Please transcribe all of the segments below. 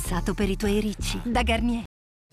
pensato per i tuoi ricci. Da Garnier.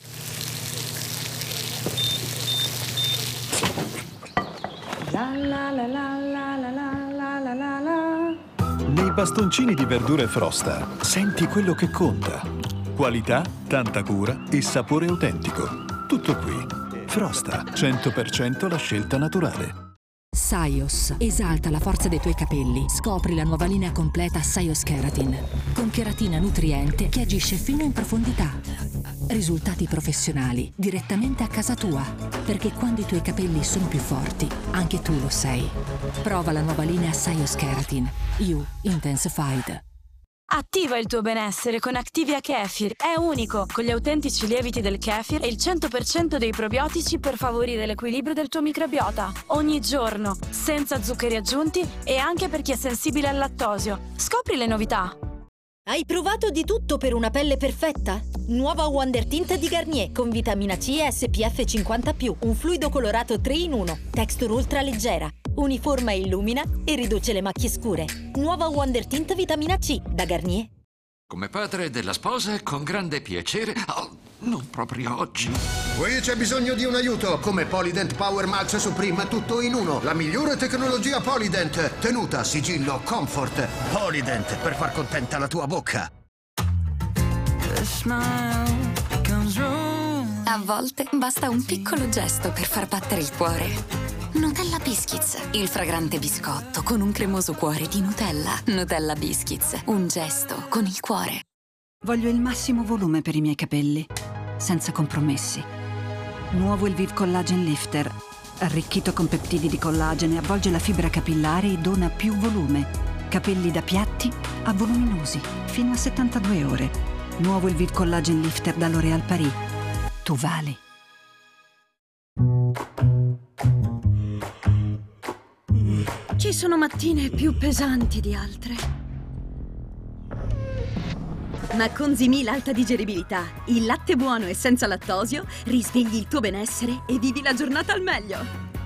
Nei bastoncini di verdure Frosta senti quello che conta. Qualità, tanta cura e sapore autentico. Tutto qui. Frosta, 100% la scelta naturale. Saios esalta la forza dei tuoi capelli. Scopri la nuova linea completa Saios Keratin, con cheratina nutriente che agisce fino in profondità. Risultati professionali direttamente a casa tua, perché quando i tuoi capelli sono più forti, anche tu lo sei. Prova la nuova linea Saios Keratin You Intensified. Attiva il tuo benessere con Activia Kefir. È unico, con gli autentici lieviti del kefir e il 100% dei probiotici per favorire l'equilibrio del tuo microbiota. Ogni giorno, senza zuccheri aggiunti e anche per chi è sensibile al lattosio. Scopri le novità. Hai provato di tutto per una pelle perfetta? Nuova Wonder Tint di Garnier con vitamina C e SPF 50+, un fluido colorato 3 in 1, texture ultra leggera, uniforma e illumina e riduce le macchie scure. Nuova Wonder Tint vitamina C da Garnier. Come padre della sposa, con grande piacere... Oh, non proprio oggi. Qui c'è bisogno di un aiuto. Come Polydent Power Max Supreme, tutto in uno. La migliore tecnologia Polydent. Tenuta, sigillo, comfort. Polydent, per far contenta la tua bocca. A volte basta un piccolo gesto per far battere il cuore. Nutella Biscuits, il fragrante biscotto con un cremoso cuore di Nutella. Nutella Biscuits, un gesto con il cuore. Voglio il massimo volume per i miei capelli, senza compromessi. Nuovo Elvive Collagen Lifter, arricchito con peptidi di collagene, avvolge la fibra capillare e dona più volume. Capelli da piatti a voluminosi, fino a 72 ore. Nuovo Elvive Collagen Lifter da L'Oréal Paris. Tu vali. Ci sono mattine più pesanti di altre. Ma con Zimil Alta Digeribilità, il latte buono e senza lattosio, risvegli il tuo benessere e vivi la giornata al meglio.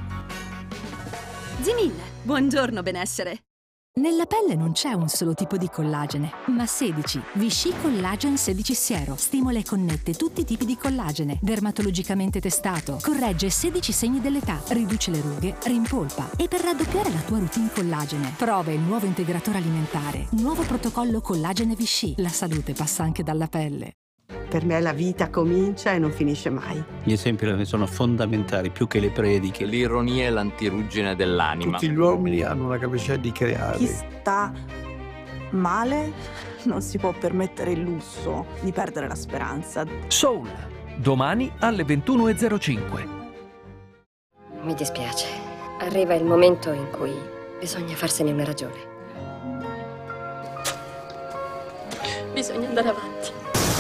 Zimil, buongiorno benessere. Nella pelle non c'è un solo tipo di collagene, ma 16. Vichy Collagen 16 Siero. Stimola e connette tutti i tipi di collagene. Dermatologicamente testato. Corregge 16 segni dell'età. Riduce le rughe, rimpolpa. E per raddoppiare la tua routine collagene, prova il nuovo integratore alimentare. Nuovo protocollo Collagene Vichy. La salute passa anche dalla pelle. Per me la vita comincia e non finisce mai. Gli esempi ne sono fondamentali, più che le prediche. L'ironia è l'antiruggine dell'anima. Tutti gli uomini hanno la capacità di creare. Chi sta male non si può permettere il lusso di perdere la speranza. Soul, domani alle 21:05. Mi dispiace. Arriva il momento in cui bisogna farsene una ragione. Bisogna andare avanti.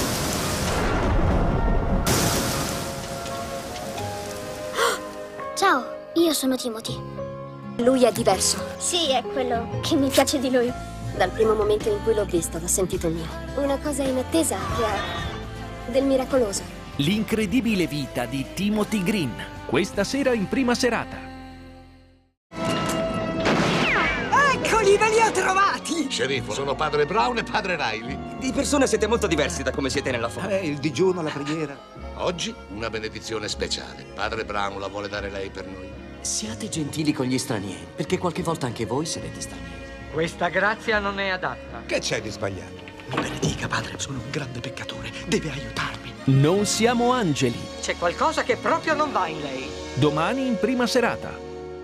Ciao, io sono Timothy. Lui è diverso. Sì, è quello che mi piace di lui. Dal primo momento in cui l'ho visto, l'ho sentito mio. Una cosa inattesa che ha del miracoloso. L'incredibile vita di Timothy Green. Questa sera in prima serata. Eccoli, ve li ho trovati! Sceriffo, sono padre Brown e padre Riley. Di persona siete molto diversi da come siete nella foto. Il digiuno, la preghiera. Oggi una benedizione speciale. Padre Brown la vuole dare lei per noi. Siate gentili con gli stranieri, perché qualche volta anche voi sarete stranieri. Questa grazia non è adatta. Che c'è di sbagliato? Mi benedica, padre, sono un grande peccatore. Deve aiutarmi. Non siamo angeli. C'è qualcosa che proprio non va in lei. Domani in prima serata.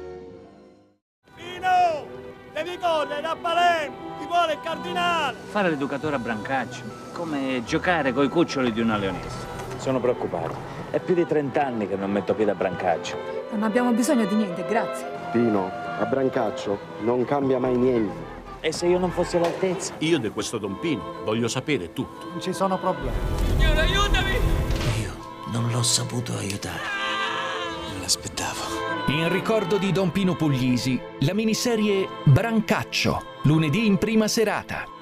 Pino! Devi correre a Palermo! Ti vuole il cardinale! Fare l'educatore a Brancaccio, come giocare coi cuccioli di una leonessa. Sono preoccupato. È più di 30 anni che non metto piede a Brancaccio. Non abbiamo bisogno di niente, grazie. Pino, a Brancaccio non cambia mai niente. E se io non fossi all'altezza? Io di questo Don Pino voglio sapere tutto. Non ci sono problemi. Signore, aiutami! Io non l'ho saputo aiutare. Non l'aspettavo. In ricordo di Don Pino Puglisi, la miniserie Brancaccio, lunedì in prima serata.